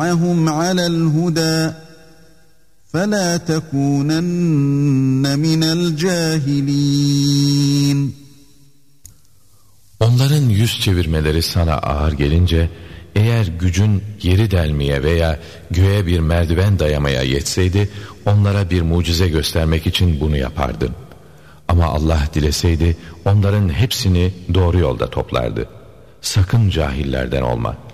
معهم على الهدى فلا تكونن من الجاهلين. Onların yüz çevirmeleri sana ağır gelince, eğer gücün yeri delmeye veya göğe bir merdiven dayamaya yetseydi, onlara bir mucize göstermek için bunu yapardın. Ama Allah dileseydi, onların hepsini doğru yolda toplardı. Sakın cahillerden olma.